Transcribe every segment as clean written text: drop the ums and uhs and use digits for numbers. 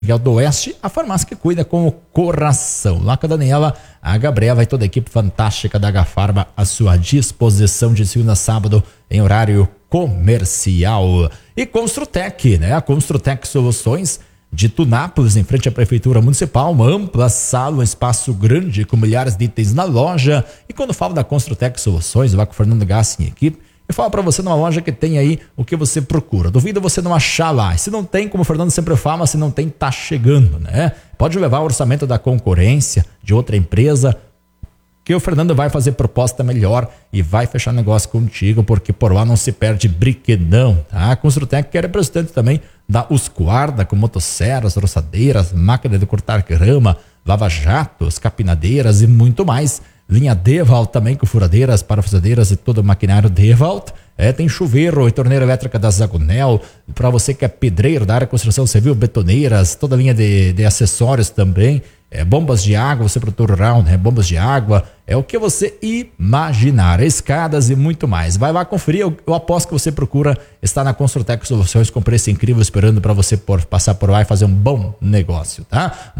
Miguel do Oeste, a farmácia que cuida com o coração. Lá com a Daniela, a Gabriela e toda a equipe fantástica da H-Farma à sua disposição de segunda a sábado em horário comercial. E Construtec, né? A Construtec Soluções de Tunápolis, em frente à Prefeitura Municipal, uma ampla sala, um espaço grande com milhares de itens na loja. E quando falo da Construtec Soluções, eu vou com o Fernando Gassi em equipe, eu falo para você numa loja que tem aí o que você procura. Duvido você não achar lá. Se não tem, como o Fernando sempre fala, se não tem, tá chegando, né? Pode levar o orçamento da concorrência, de outra empresa, que o Fernando vai fazer proposta melhor e vai fechar negócio contigo, porque por lá não se perde brinquedão, tá? A Construtec, que é representante também da Usquarda, com motosserras, roçadeiras, máquina de cortar grama, lava-jatos, capinadeiras e muito mais. Linha Dewalt também com furadeiras, parafusadeiras e todo o maquinário Dewalt. Tem chuveiro e torneira elétrica da Zagonel. Para você que é pedreiro da área de construção civil, betoneiras, toda a linha de acessórios também. Bombas de água, você produtor rural, né? Bombas de água, o que você imaginar, escadas e muito mais. Vai lá conferir, eu aposto que você procura, está na Construtec Soluções com preço incrível, esperando para você passar por lá e fazer um bom negócio, tá?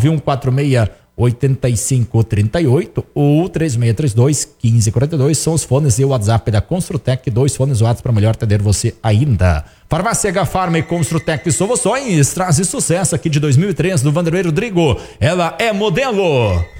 991468538 ou 3632-1542 são os fones e o WhatsApp da Construtec, 2 fones WhatsApp para melhor atender você ainda. Farmácia H-Farma e Construtec Soluções traz sucesso aqui de 2003 do Vanderlei Rodrigo. Ela é modelo.